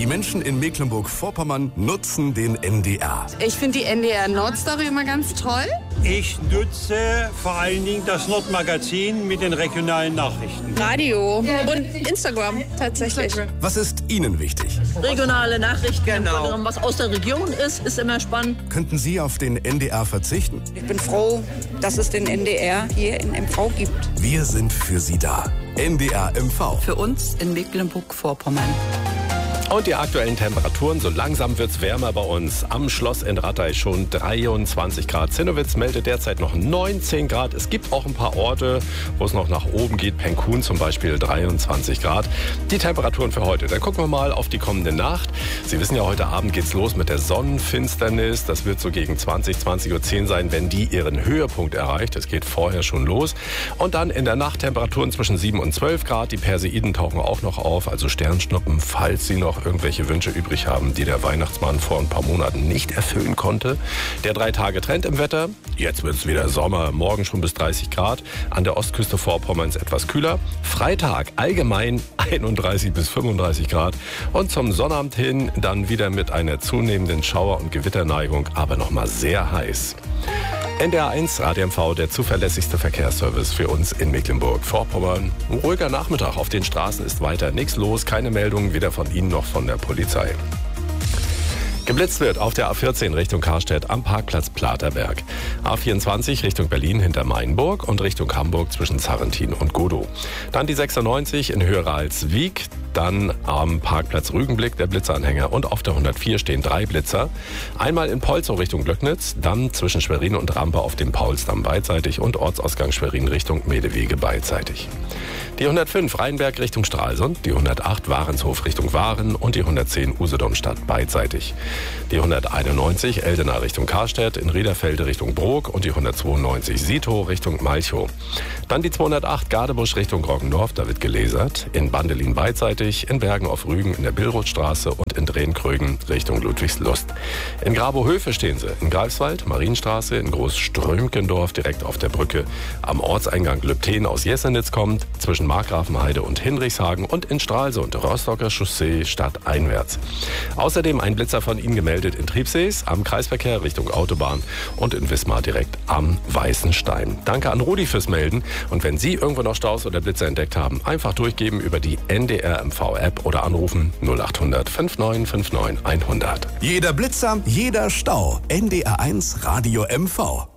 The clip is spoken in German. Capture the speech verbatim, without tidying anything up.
Die Menschen in Mecklenburg-Vorpommern nutzen den N D R. Ich finde die N D R Nordstory immer ganz toll. Ich nutze vor allen Dingen das Nordmagazin mit den regionalen Nachrichten. Radio und Instagram tatsächlich. Was ist Ihnen wichtig? Regionale Nachrichten, genau. Was aus der Region ist, ist immer spannend. Könnten Sie auf den N D R verzichten? Ich bin froh, dass es den N D R hier in M V gibt. Wir sind für Sie da. N D R M V. Für uns in Mecklenburg-Vorpommern. Und die aktuellen Temperaturen, so langsam wird's wärmer bei uns. Am Schloss in Rattay schon dreiundzwanzig Grad. Zinnowitz meldet derzeit noch neunzehn Grad. Es gibt auch ein paar Orte, wo es noch nach oben geht. Penkun zum Beispiel dreiundzwanzig Grad. Die Temperaturen für heute. Dann gucken wir mal auf die kommende Nacht. Sie wissen ja, heute Abend geht's los mit der Sonnenfinsternis. Das wird so gegen zwanzig, zwanzig Uhr zehn sein, wenn die ihren Höhepunkt erreicht. Es geht vorher schon los. Und dann in der Nacht Temperaturen zwischen sieben und zwölf Grad. Die Perseiden tauchen auch noch auf, also Sternschnuppen, falls sie noch irgendwelche Wünsche übrig haben, die der Weihnachtsmann vor ein paar Monaten nicht erfüllen konnte. Der Drei-Tage-Trend im Wetter. Jetzt wird es wieder Sommer. Morgen schon bis dreißig Grad. An der Ostküste Vorpommerns etwas kühler. Freitag allgemein einunddreißig bis fünfunddreißig Grad. Und zum Sonnabend hin dann wieder mit einer zunehmenden Schauer- und Gewitterneigung, aber nochmal sehr heiß. N D R eins Radio M V, der zuverlässigste Verkehrsservice für uns in Mecklenburg-Vorpommern. Ein ruhiger Nachmittag. Auf den Straßen ist weiter nichts los. Keine Meldungen, weder von Ihnen noch von der Polizei. Geblitzt wird auf der A vierzehn Richtung Karstedt am Parkplatz Platerberg. A vierundzwanzig Richtung Berlin hinter Mainburg und Richtung Hamburg zwischen Zarrentin und Godow. Dann die sechsundneunzig in Höhe Ralswiek. Dann am Parkplatz Rügenblick der Blitzeranhänger und auf der hundertvier stehen drei Blitzer. Einmal in Polzow Richtung Glöcknitz, dann zwischen Schwerin und Rampe auf dem Paulsdamm beidseitig und Ortsausgang Schwerin Richtung Medewege beidseitig. Die hundertfünf Rheinberg Richtung Stralsund, die hundertacht Warenshof Richtung Waren und die hundertzehn Usedom-Stadt beidseitig. Die hunderteinundneunzig Eldena Richtung Karstedt, in Riederfelde Richtung Brok und die hundertzweiundneunzig Sito Richtung Malchow. Dann die zweihundertacht Gadebusch Richtung Roggendorf, da wird gelasert, in Bandelin beidseitig, in Bergen auf Rügen in der Billrothstraße und in Drehn-Krögen Richtung Ludwigslust. In Grabow-Höfe stehen sie, in Greifswald, Marienstraße, in Großströmkendorf direkt auf der Brücke, am Ortseingang Lübten aus Jessenitz kommt, zwischen Markgrafenheide und Hinrichshagen und in Stralsund, Rostocker Chaussee stadteinwärts. Außerdem ein Blitzer von Ihnen gemeldet in Triebsees, am Kreisverkehr Richtung Autobahn und in Wismar direkt am Weißen Stein. Danke an Rudi fürs Melden und wenn Sie irgendwo noch Staus oder Blitzer entdeckt haben, einfach durchgeben über die N D R M V-App oder anrufen null acht hundert neunundfünfzig neunundfünfzig hundert. Jeder Blitzer, jeder Stau. N D R eins Radio M V.